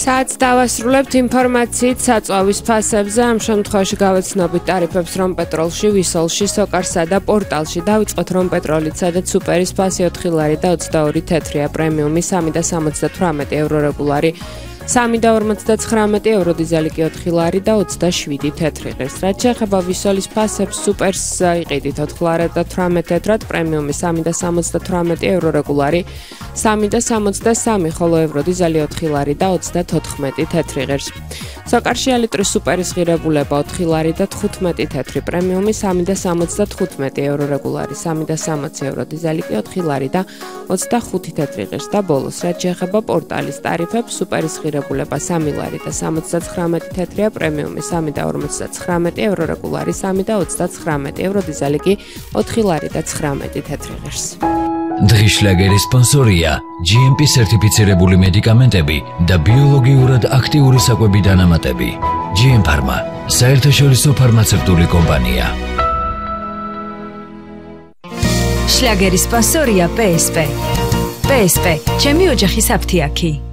Საათს დავასრულებთ ინფორმაციით საწვავის ფასებზე, ამ შემთხვევაში გავეცნობით ტარიფებს რომპეტროლში, ვისოლში, სოკარსა და პორტალში. დავიწყოთ რომპეტროლით, სადაც სუპერის ფასი 4 ლარი და 22 თეთრია, პრემიუმი 3 და 78 евро რეგულარი 3 და 59 евро, დიზელი კი 4 ლარი და 27 თეთრი ღირს. რაც შეეხება ვისოლის ფასებს, სუპერს იყიდით 4 ლარი და 18 თეთრად, პრემიუმი 3 და 78 евро რეგულარი 3 და 63, ხოლო евро, დიზელი 4 ლარი და 34 თეთრი ღირს. სოკარში ელიტრის სუპერის ღირებულება 4 ლარი და 15 თეთრი, პრემიუმი 3 და 75 евро რეგულარი 3 და 60 евро, დიზელი კი 4 ლარი და 25 თეთრი ღირს. და ბოლოს, რაც შეეხება პორტალის ტარიფებს, სუპერის ღირებულება 3 ლარი და 79 თეთრია, პრემიუმი 3 და 59 евро რეგულარი 3 და 29 евро, დიზელი კი 4 ლარი და 19 თეთრი ღირს. დღის შლაგერის სპონსორია GMP სერტიფიცირებული მედიკამენტები და ბიოლოგიურად აქტიური საკვები დანამატები. GM Pharma, საერთაშორისო ფარმაცევტული კომპანია. შლაგერის სპონსორია PSP. PSP, ჩემი ოჯახის აფთიაქი.